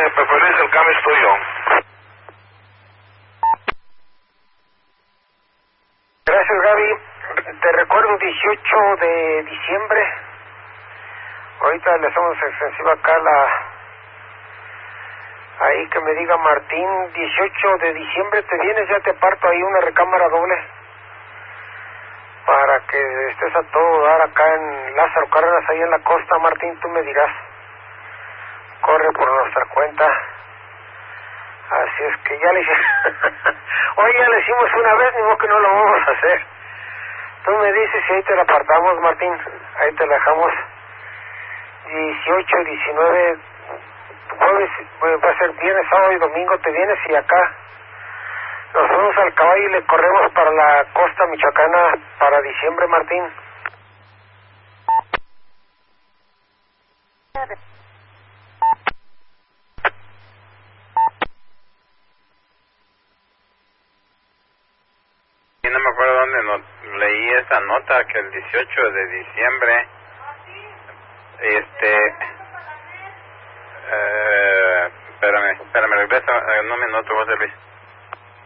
de preferencia el cambio es tuyo. Gracias, Gaby. Te recuerdo 18 de diciembre. Ahorita le hacemos extensiva acá ahí que me diga Martín, 18 de diciembre te vienes, ya te parto ahí una recámara doble para que estés a todo dar acá en Lázaro Cárdenas, ahí en la costa. Martín, tú me dirás, corre por nuestra cuenta. Así es que ya le hice. Hoy ya le hicimos una vez, ni modo que no lo vamos a hacer. Tú me dices y ahí te la apartamos, Martín, ahí te la dejamos. 18, 19, jueves, va a ser viernes, sábado y domingo, te vienes y acá nos vamos al caballo y le corremos para la costa michoacana para diciembre, Martín. Y no me acuerdo dónde leí esa nota que el 18 de diciembre espérame, regresa, no me noto, José Luis.